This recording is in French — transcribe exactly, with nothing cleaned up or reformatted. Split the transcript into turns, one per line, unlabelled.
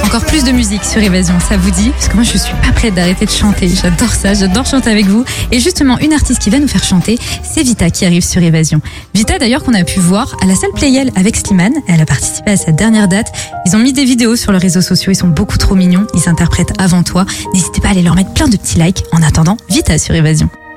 Encore plus de musique sur Évasion, ça vous dit? Parce que moi je suis pas prête d'arrêter de chanter, j'adore ça, j'adore chanter avec vous. Et justement, une artiste qui va nous faire chanter, c'est Vita qui arrive sur Évasion. Vita d'ailleurs qu'on a pu voir à la salle Playel avec Slimane, elle a participé à sa dernière date. Ils ont mis des vidéos sur leurs réseaux sociaux, ils sont beaucoup trop mignons, ils interprètent Avant toi. N'hésitez pas à aller leur mettre plein de petits likes. En attendant, Vita sur Évasion.